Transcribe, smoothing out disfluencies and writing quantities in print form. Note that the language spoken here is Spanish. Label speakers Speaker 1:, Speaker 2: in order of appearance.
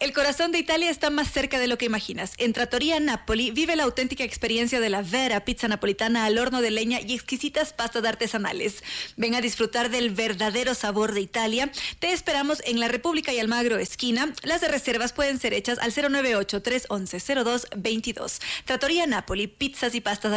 Speaker 1: El corazón de Italia está más cerca de lo que imaginas. En Trattoria Napoli vive la auténtica experiencia de la vera pizza napolitana al horno de leña y exquisitas pastas artesanales. Ven a disfrutar del verdadero sabor de Italia. Te esperamos en la República y Almagro esquina. Las reservas pueden ser hechas al 098-311-0222. Trattoria Napoli, pizzas y pastas